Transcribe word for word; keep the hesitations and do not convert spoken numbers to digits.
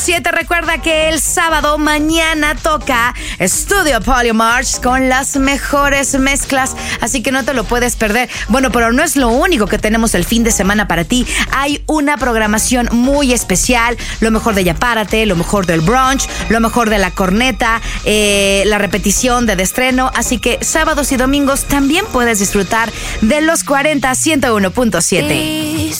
siete, recuerda que el sábado mañana toca Studio Polymarch con las mejores mezclas, así que no te lo puedes perder. Bueno, pero no es lo único que tenemos el fin de semana para ti. Hay una programación muy especial, lo mejor de Ya Párate, lo mejor del brunch, lo mejor de la corneta, eh, la repetición de estreno, así que sábados y domingos también puedes disfrutar de los cuarenta ciento uno punto siete.